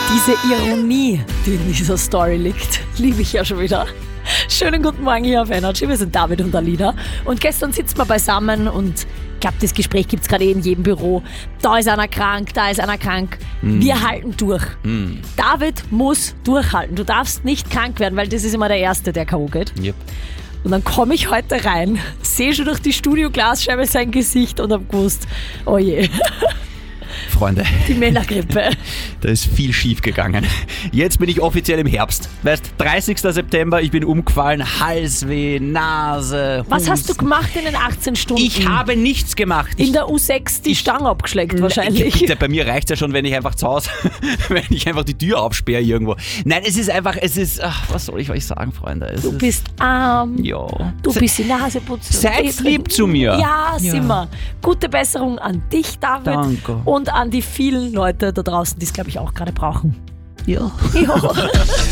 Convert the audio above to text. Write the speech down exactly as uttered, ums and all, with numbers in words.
Diese Ironie, die in dieser Story liegt, liebe ich ja schon wieder. Schönen guten Morgen hier auf Energy, wir sind David und Alina. Und gestern sitzen wir beisammen und ich glaube, das Gespräch gibt es gerade eh in jedem Büro. Da ist einer krank, da ist einer krank. Mm. Wir halten durch. Mm. David muss durchhalten. Du darfst nicht krank werden, weil das ist immer der Erste, der K O geht. Yep. Und dann komme ich heute rein, sehe schon durch die Studioglasscheibe sein Gesicht und habe gewusst, oh je. Freunde, die Männergrippe. Da ist viel schief gegangen. Jetzt bin ich offiziell im Herbst. Weißt, dreißigster September, ich bin umgefallen, Halsweh, Nase, Husten. Was hast du gemacht in den achtzehn Stunden? Ich habe nichts gemacht. In ich, der U sechs die Stange abgeschleckt wahrscheinlich. Bitte, bei mir reicht es ja schon, wenn ich einfach zu Hause, wenn ich einfach die Tür aufsperre irgendwo. Nein, es ist einfach, es ist, ach, was soll ich euch sagen, Freunde? Es du ist, bist arm. Ja. Du bist die Nase putzen. Seid lieb zu mir. Ja, sind wir. Gute Besserung an dich, David. Danke. Und an die vielen Leute da draußen, die es, glaube ich, auch gerade brauchen. Ja. Ja.